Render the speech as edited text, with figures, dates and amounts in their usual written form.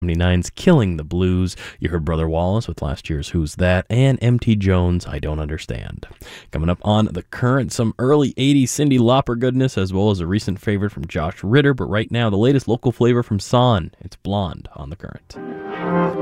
79's Killing the Blues. You heard Brother Wallace with last year's Who's That, and MT Jones, I Don't Understand. Coming up on The Current, some early 80s Cyndi Lauper goodness, as well as a recent favorite from Josh Ritter, but right now, the latest local flavor from Son. It's Blonde on The Current.